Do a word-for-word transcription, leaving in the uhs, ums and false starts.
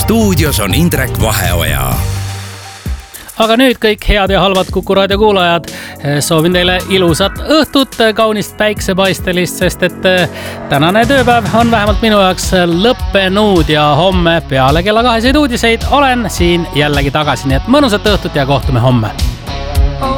stuudios on Indrek Vaheoja. Aga nüüd kõik head ja halvad Kuku Raadio kuulajad. Soovin teile ilusat õhtut, kaunist päiksepaistelist, sest et tänane tööpäev on vähemalt minu jaoks lõppenud ja homme peale kella kaheseid uudiseid olen siin jällegi tagasi. Nii et mõnusat õhtut ja kohtume homme.